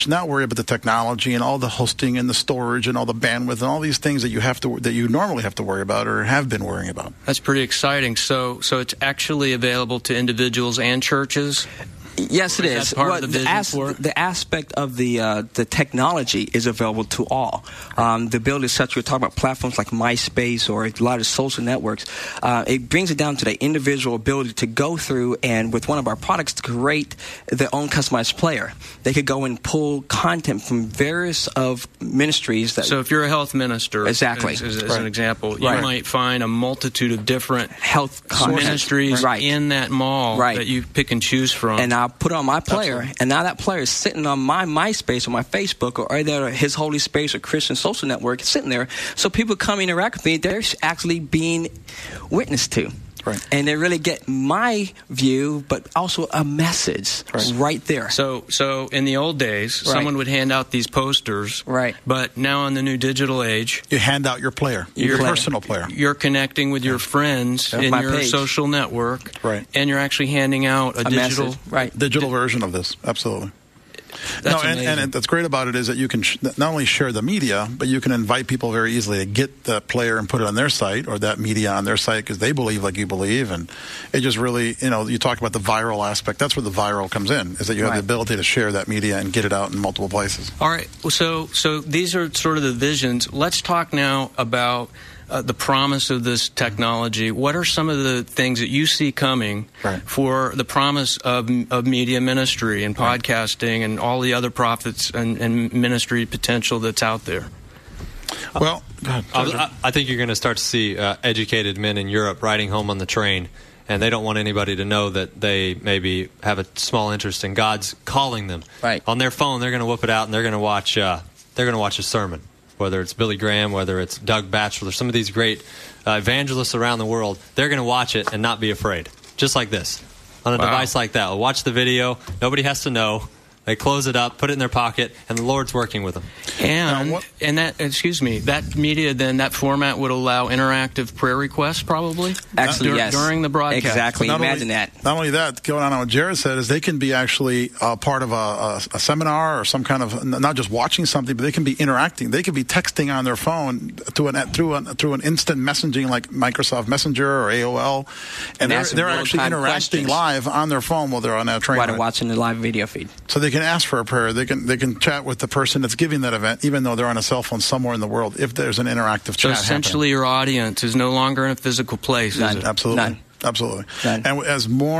not worry about the technology and all the hosting and the storage and all the bandwidth and all these things that you normally have to worry about or have been worrying about. That's pretty exciting. So it's actually available to individuals and churches? Yes, it is. The aspect of the technology is available to all. The ability, such we're talking about platforms like MySpace or a lot of social networks. It brings it down to the individual ability to go through and with one of our products to create their own customized player. They could go and pull content from various of ministries. So if you're a health minister, exactly, as an example, you might find a multitude of different health ministries in that mall that you pick and choose from. And I'll put it on my player, and now that player is sitting on my MySpace or my Facebook or either his Holy Space or Christian social network, sitting there. So people come interact with me, they're actually being witnessed to. Right. And they really get my view, but also a message right there. So in the old days, someone would hand out these posters. Right. But now in the new digital age, you hand out your player, your personal player. You're connecting with your friends in your page. social network. Right. And you're actually handing out a digital digital version of this. Absolutely. That's and that's great about it is that you can not only share the media, but you can invite people very easily to get the player and put it on their site or that media on their site because they believe like you believe. And it just really, you talk about the viral aspect. That's where the viral comes in, is that you have the ability to share that media and get it out in multiple places. All right. So these are sort of the visions. Let's talk now about the promise of this technology. What are some of the things that you see coming for the promise of media ministry and podcasting and all the other profits and ministry potential that's out there? Well, I think you're going to start to see educated men in Europe riding home on the train, and they don't want anybody to know that they maybe have a small interest in God's calling them. Right. On their phone, they're going to whip it out and they're going to watch a sermon. Whether it's Billy Graham, whether it's Doug Batchelor, some of these great evangelists around the world, they're going to watch it and not be afraid. Just like this. On a device like that. They'll watch the video. Nobody has to know. They close it up, put it in their pocket, and the Lord's working with them. And that media, then, that format would allow interactive prayer requests, probably? Actually, yes. During the broadcast. Exactly. Imagine that. Not only that, going on what Jared said, is they can be actually part of a seminar or some kind of, not just watching something, but they can be interacting. They can be texting on their phone through an instant messaging like Microsoft Messenger or AOL, and they're actually interacting live on their phone while they're on that train. While they're watching the live video feed. So they can ask for a prayer. They can chat with the person that's giving that event, even though they're on a cell phone somewhere in the world, if there's an interactive chat. So essentially your audience is no longer in a physical place, is it? Absolutely. None. Absolutely. None. And as more